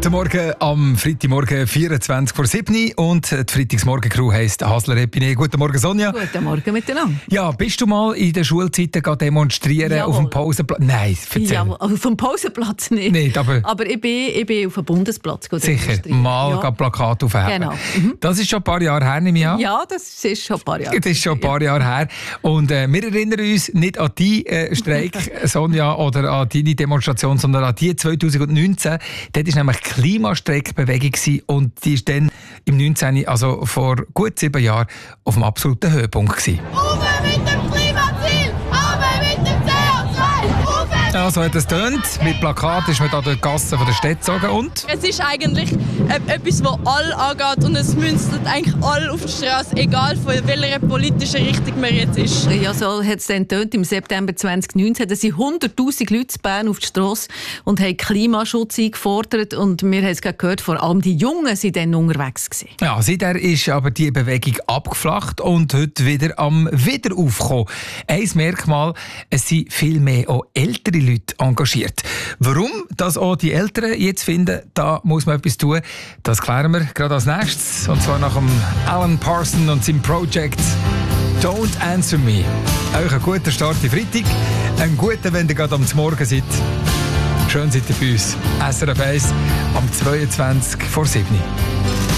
Guten Morgen am Freitagmorgen 24 vor 7 und die Freitagsmorgen-Crew heisst Hasler Epine. Guten Morgen, Sonja. Guten Morgen miteinander. Ja, bist du mal in der Schulzeit demonstrieren Jawohl. auf dem Pausenplatz? Nein, erzähl. Ja, auf dem Pausenplatz nicht. Nicht, aber ich bin auf dem Bundesplatz sicher, demonstrieren. mal Plakate aufheben. Genau. Das ist schon ein paar Jahre her, nehme ich an. Ja, das ist schon ein paar Jahre. Das ist schon ein paar Jahre her. Und wir erinnern uns nicht an deinen Streik, Sonja, oder an deine Demonstration, sondern an die 2019. Dort war nämlich Klimastreikbewegung und die ist dann im 19., also vor gut 7 Jahren, auf dem absoluten Höhepunkt gewesen. Uwe mit dem Klimaziel, aber mit dem CO2. Ja, so hat es getönt. Mit Plakat ist man da durch die Gassen der Städte gezogen und... Es ist eigentlich etwas, das alle angeht und es münzt eigentlich alle auf die Straße, egal von welcher politischen Richtung man jetzt ist. Ja, so hat es dann getönt. Im September 2019 da sind 100'000 Leute in Bern auf die Strasse und haben Klimaschutz eingefordert. Und wir haben es gerade gehört, vor allem die Jungen waren dann unterwegs gewesen. Ja, seither ist aber die Bewegung abgeflacht und heute wieder am Wiederaufkommen. Ein Merkmal, es sind viel mehr auch ältere Leute engagiert. Warum das auch die Älteren jetzt finden, da muss man etwas tun. Das klären wir gerade als nächstes. Und zwar nach dem Alan Parsons und seinem Projekt Don't Answer Me. Euch ein guter Start in Freitag. Ein guter, wenn ihr gerade am Morgen seid. Schön seid ihr bei uns. SRF 1 am 22 vor 7.